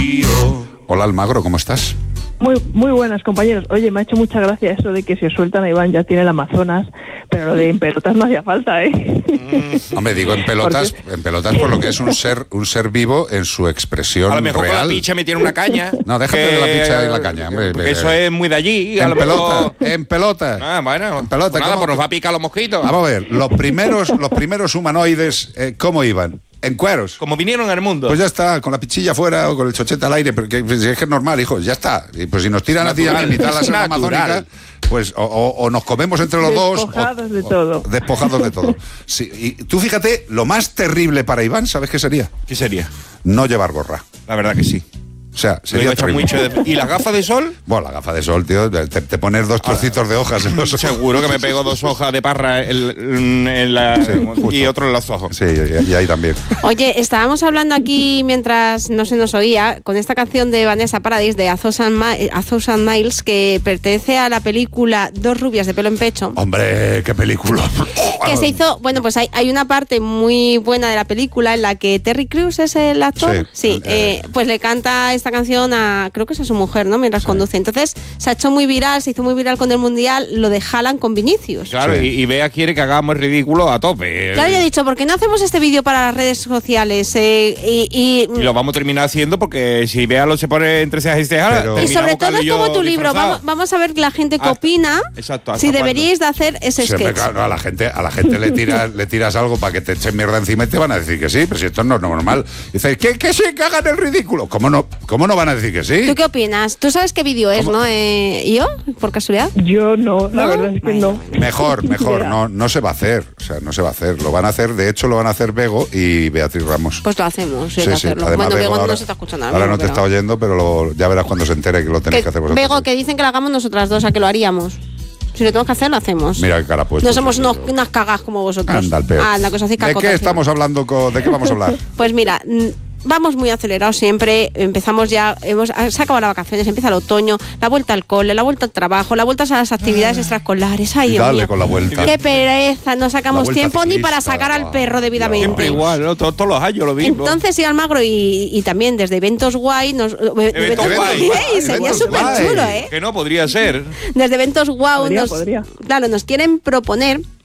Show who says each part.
Speaker 1: Hola Almagro, ¿cómo estás?
Speaker 2: Muy buenas, compañeros. Oye, me ha hecho mucha gracia eso de que si os sueltan a Iván ya tiene el Amazonas, pero lo de en pelotas no hacía falta, ¿eh?
Speaker 1: Hombre, digo en pelotas por lo que es un ser vivo en su expresión real.
Speaker 3: A lo mejor
Speaker 1: real.
Speaker 3: con la picha me tiene una caña.
Speaker 1: No, déjate de la picha y la caña.
Speaker 3: Porque eso es muy de allí.
Speaker 1: En pelota, en pelota.
Speaker 3: Ah, bueno.
Speaker 1: En pelota.
Speaker 3: Pues nada, pues nos va a picar los mosquitos.
Speaker 1: Vamos a ver, los primeros humanoides, ¿cómo iban? En cueros.
Speaker 3: Como vinieron al mundo.
Speaker 1: Pues ya está, con la pichilla fuera o con el chochete al aire, porque pues, es que es normal, hijo, ya está. Y pues si nos tiran a ti a mitad de la selva amazónica, pues o nos comemos entre los dos.
Speaker 2: Despojados de todo.
Speaker 1: Despojados de todo. Sí, y tú fíjate, lo más terrible para Iván, ¿sabes qué sería?
Speaker 3: ¿Qué sería?
Speaker 1: No llevar gorra.
Speaker 3: La verdad que sí.
Speaker 1: O sea, sería terrible.
Speaker 3: ¿Y las gafas de sol?
Speaker 1: Bueno, la gafa de sol, tío, te pones dos trocitos de hojas en los ojos.
Speaker 3: Seguro que me pego 2 hojas de parra en la, y otro en los ojos.
Speaker 1: Sí, y ahí también.
Speaker 4: Oye, estábamos hablando aquí mientras no se nos oía con esta canción de Vanessa Paradis de A Thousand Miles, que pertenece a la película Dos rubias de pelo en pecho.
Speaker 1: Hombre, qué película.
Speaker 4: Que se hizo, bueno, pues hay una parte muy buena de la película en la que Terry Crews es el actor. Sí, pues le canta esta canción a, creo que es a su mujer, ¿no? Mientras conduce. Entonces se ha hecho muy viral, se hizo muy viral con el Mundial, lo de Haaland con Vinicius.
Speaker 3: Claro, y Bea quiere que hagamos el ridículo a tope.
Speaker 4: Claro, yo he dicho, ¿por qué no hacemos este vídeo para las redes sociales? Y
Speaker 3: lo vamos a terminar haciendo porque si Bea lo se pone entre cejas y cejas.
Speaker 4: Y sobre todo es como tu libro. Vamos a ver la gente qué opina.
Speaker 3: Exacto.
Speaker 4: Si deberíais de hacer ese sketch.
Speaker 1: Claro, a la gente le tiras algo para que te echen mierda encima y te van a decir que sí, pero si esto no es normal. Dices, que sí, que hagan el ridículo. ¿Cómo no van a decir que sí?
Speaker 4: ¿Tú qué opinas? ¿Tú sabes qué vídeo es, no? ¿Yo? ¿Por casualidad?
Speaker 2: Yo no, la verdad es que no.
Speaker 1: Mejor, no se va a hacer. O sea, no se va a hacer. Lo van a hacer, de hecho, lo van a hacer Bego y Beatriz Ramos.
Speaker 4: Pues lo hacemos,
Speaker 1: sí.
Speaker 4: hacerlo.
Speaker 1: Además,
Speaker 4: bueno, Bego
Speaker 1: ahora,
Speaker 4: no se está escuchando
Speaker 1: ahora no te está oyendo, pero ya verás cuando se entere que lo tenéis que hacer vosotros.
Speaker 4: Bego, que dicen que lo hagamos nosotras dos, a que lo haríamos. Si lo tenemos que hacer, lo hacemos.
Speaker 1: Mira qué cara puesto.
Speaker 4: No somos unas cagas como vosotros.
Speaker 1: Anda, el peor.
Speaker 4: Anda, que os hacéis cacotas.
Speaker 1: ¿De qué estamos hablando? ¿De qué vamos a hablar?
Speaker 4: Pues mira, vamos muy acelerados siempre, empezamos ya, se acabado las vacaciones, empieza el otoño, la vuelta al cole, la vuelta al trabajo, la vuelta a las actividades extraescolares. Ay, Dios
Speaker 1: dale
Speaker 4: mío.
Speaker 1: Con la vuelta.
Speaker 4: Qué pereza, no sacamos tiempo
Speaker 1: ciclista,
Speaker 4: ni para sacar al perro debidamente.
Speaker 3: Siempre igual, ¿no? Todos los años lo mismo.
Speaker 4: Entonces, sí, Almagro, y también desde Eventos Guay,
Speaker 3: Eventos Guay.
Speaker 4: Sería súper chulo, ¿eh?
Speaker 3: Que no, podría ser.
Speaker 4: Desde Eventos Guau
Speaker 2: podría.
Speaker 4: Claro, nos quieren proponer